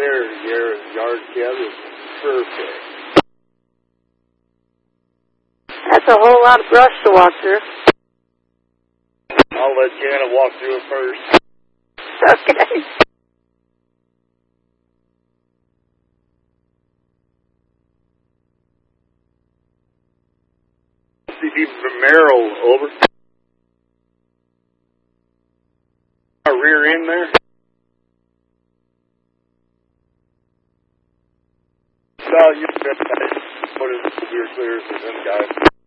There, your yard cab is perfect. That's a whole lot of brush to walk through. I'll let Janet walk through it first. Okay. See if you Merrill over. Rear end there. So you put it clear as them guys.